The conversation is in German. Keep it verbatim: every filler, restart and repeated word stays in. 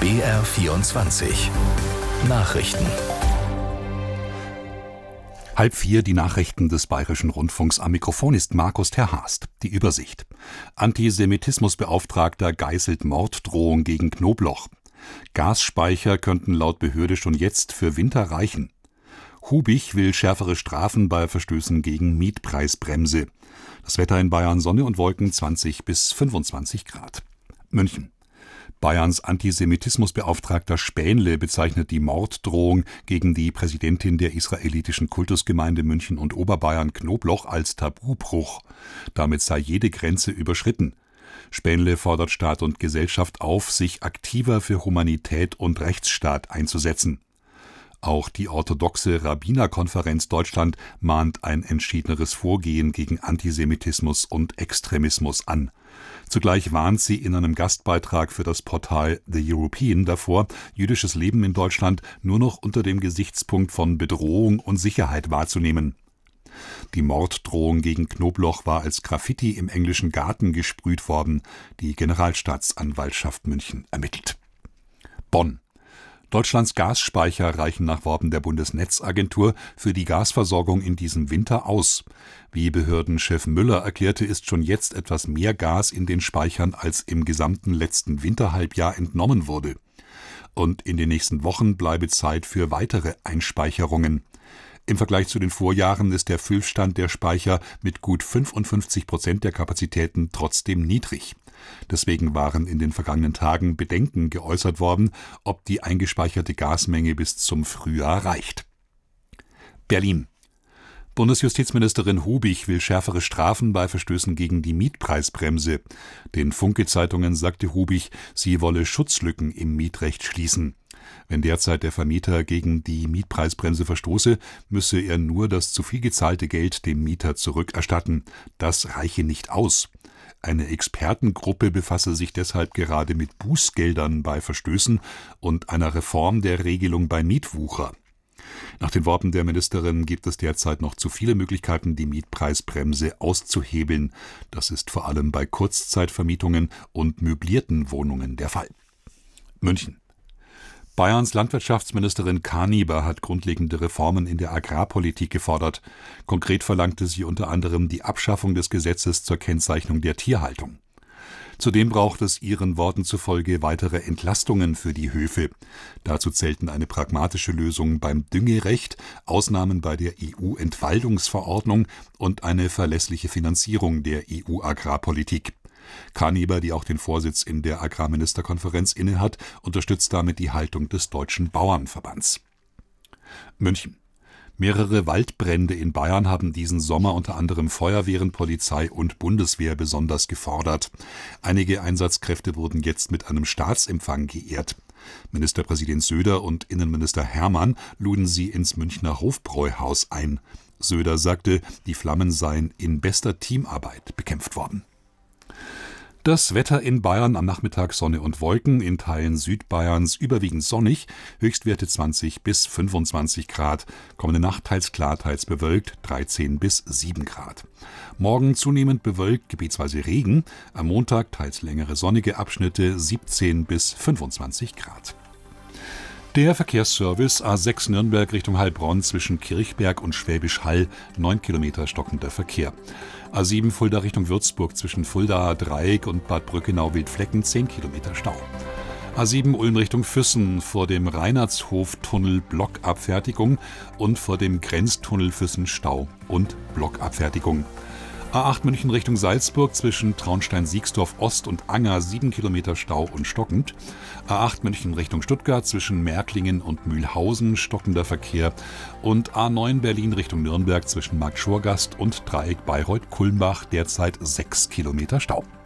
B R vierundzwanzig Nachrichten. Halb vier die Nachrichten des Bayerischen Rundfunks. Am Mikrofon ist Markus Terhast. Die Übersicht. Antisemitismusbeauftragter geißelt Morddrohung gegen Knobloch. Gasspeicher könnten laut Behörde schon jetzt für Winter reichen. Hubich will schärfere Strafen bei Verstößen gegen Mietpreisbremse. Das Wetter in Bayern: Sonne und Wolken, zwanzig bis fünfundzwanzig Grad. München. Bayerns Antisemitismusbeauftragter Spähnle bezeichnet die Morddrohung gegen die Präsidentin der israelitischen Kultusgemeinde München und Oberbayern Knobloch als Tabubruch. Damit sei jede Grenze überschritten. Spähnle fordert Staat und Gesellschaft auf, sich aktiver für Humanität und Rechtsstaat einzusetzen. Auch die orthodoxe Rabbinerkonferenz Deutschland mahnt ein entschiedeneres Vorgehen gegen Antisemitismus und Extremismus an. Zugleich warnt sie in einem Gastbeitrag für das Portal The European davor, jüdisches Leben in Deutschland nur noch unter dem Gesichtspunkt von Bedrohung und Sicherheit wahrzunehmen. Die Morddrohung gegen Knobloch war als Graffiti im englischen Garten gesprüht worden. Die Generalstaatsanwaltschaft München ermittelt. Bonn. Deutschlands Gasspeicher reichen nach Worten der Bundesnetzagentur für die Gasversorgung in diesem Winter aus. Wie Behördenchef Müller erklärte, ist schon jetzt etwas mehr Gas in den Speichern, als im gesamten letzten Winterhalbjahr entnommen wurde. Und in den nächsten Wochen bleibe Zeit für weitere Einspeicherungen. Im Vergleich zu den Vorjahren ist der Füllstand der Speicher mit gut fünfundfünfzig Prozent der Kapazitäten trotzdem niedrig. Deswegen waren in den vergangenen Tagen Bedenken geäußert worden, ob die eingespeicherte Gasmenge bis zum Frühjahr reicht. Berlin. Bundesjustizministerin Hubich will schärfere Strafen bei Verstößen gegen die Mietpreisbremse. Den Funke-Zeitungen sagte Hubich, sie wolle Schutzlücken im Mietrecht schließen. Wenn derzeit der Vermieter gegen die Mietpreisbremse verstoße, müsse er nur das zu viel gezahlte Geld dem Mieter zurückerstatten. Das reiche nicht aus. Eine Expertengruppe befasse sich deshalb gerade mit Bußgeldern bei Verstößen und einer Reform der Regelung bei Mietwucher. Nach den Worten der Ministerin gibt es derzeit noch zu viele Möglichkeiten, die Mietpreisbremse auszuhebeln. Das ist vor allem bei Kurzzeitvermietungen und möblierten Wohnungen der Fall. München. Bayerns Landwirtschaftsministerin Kaniber hat grundlegende Reformen in der Agrarpolitik gefordert. Konkret verlangte sie unter anderem die Abschaffung des Gesetzes zur Kennzeichnung der Tierhaltung. Zudem braucht es ihren Worten zufolge weitere Entlastungen für die Höfe. Dazu zählten eine pragmatische Lösung beim Düngerecht, Ausnahmen bei der E U-Entwaldungsverordnung und eine verlässliche Finanzierung der E U-Agrarpolitik. Kaniber, die auch den Vorsitz in der Agrarministerkonferenz innehat, unterstützt damit die Haltung des Deutschen Bauernverbands. München. Mehrere Waldbrände in Bayern haben diesen Sommer unter anderem Feuerwehren, Polizei und Bundeswehr besonders gefordert. Einige Einsatzkräfte wurden jetzt mit einem Staatsempfang geehrt. Ministerpräsident Söder und Innenminister Hermann luden sie ins Münchner Hofbräuhaus ein. Söder sagte, die Flammen seien in bester Teamarbeit bekämpft worden. Das Wetter in Bayern: am Nachmittag Sonne und Wolken, in Teilen Südbayerns überwiegend sonnig, Höchstwerte zwanzig bis fünfundzwanzig Grad, kommende Nacht teils klar, teils bewölkt, dreizehn bis sieben Grad. Morgen zunehmend bewölkt, gebietsweise Regen, am Montag teils längere sonnige Abschnitte, siebzehn bis fünfundzwanzig Grad. Der Verkehrsservice: A sechs Nürnberg Richtung Heilbronn zwischen Kirchberg und Schwäbisch Hall, neun Kilometer stockender Verkehr. A sieben Fulda Richtung Würzburg zwischen Fuldaer Dreieck und Bad Brückenau-Wildflecken, zehn Kilometer Stau. A sieben Ulm Richtung Füssen vor dem Reinhardshof-Tunnel Blockabfertigung und vor dem Grenztunnel Füssen Stau und Blockabfertigung. A acht München Richtung Salzburg zwischen Traunstein-Siegsdorf Ost und Anger, sieben Kilometer Stau und stockend. A acht München Richtung Stuttgart zwischen Märklingen und Mühlhausen, stockender Verkehr. Und A neun Berlin Richtung Nürnberg zwischen Marktschorgast und Dreieck Bayreuth-Kulmbach, derzeit sechs Kilometer Stau.